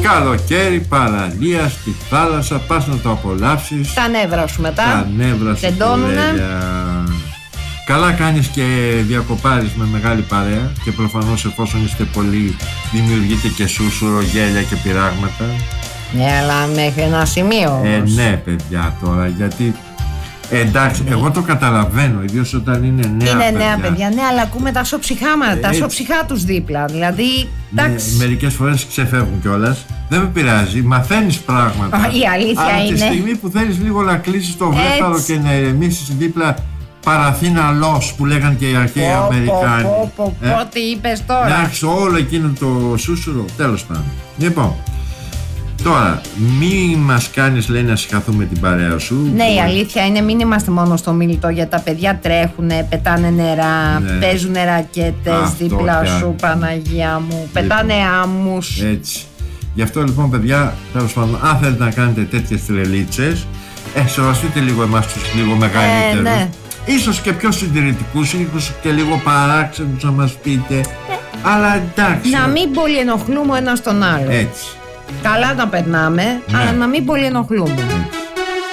Καλοκαίρι, παραλία, στη θάλασσα, πας να το απολαύσεις. Τα νεύρα σου μετά. Τα νεύρα σου καλά κάνεις και διακοπάρεις με μεγάλη παρέα. Και προφανώς εφόσον είστε πολλοί, δημιουργείτε και σούσουρο, γέλια και πειράγματα. Ναι, αλλά μέχρι ένα σημείο όμως. Ναι, παιδιά, τώρα, γιατί εντάξει, εγώ το καταλαβαίνω, ιδίως όταν είναι νέα παιδιά. Ναι, αλλά ακούμε τα σοψυχάματα, τα σοψυχά τους δίπλα. Δηλαδή, εντάξει. Μερικές φορές ξεφεύγουν κιόλας. Δεν με πειράζει, μαθαίνεις πράγματα. Η αλήθεια αλλά είναι. τη στιγμή που θέλεις λίγο να κλείσεις το βρέφαρο και να ηρεμήσεις δίπλα, παραθύνα λος που λέγαν και οι αρχαίοι Αμερικάνοι. Πότε είπες τώρα. Εντάξει, όλο εκείνο το σούσουρο, τέλος πάντων. Λοιπόν, τώρα, μη μας κάνεις, λέει, να συγχαθούμε την παρέα σου. Ναι, η αλήθεια είναι, μην είμαστε μόνο στο μιλητό, γιατί τα παιδιά τρέχουνε, πετάνε νερά, παίζουν ρακέτες δίπλα σου, Παναγία μου, πετάνε άμμους. Έτσι. Γι' αυτό λοιπόν, παιδιά, τέλος πάντων, αν θέλετε να κάνετε τέτοιες τρελίτσες, σεβαστείτε λίγο εμάς τους λίγο μεγαλύτερους. Ναι. Ίσως και πιο συντηρητικούς, ίσως και λίγο παράξενους να μας πείτε. Αλλά εντάξει. Να μην πολύ ενοχλούμε ο ένας τον άλλο. Έτσι. Καλά να περνάμε, αλλά να μην πολύ ενοχλούμε.